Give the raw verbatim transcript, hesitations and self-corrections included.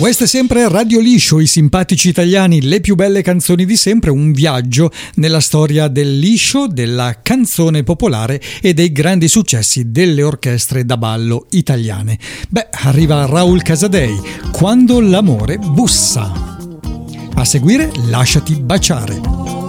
Questo è sempre Radio Liscio, i simpatici italiani, le più belle canzoni di sempre, un viaggio nella storia del liscio, della canzone popolare e dei grandi successi delle orchestre da ballo italiane. Beh, arriva Raul Casadei, Quando l'amore bussa. A seguire Lasciati baciare.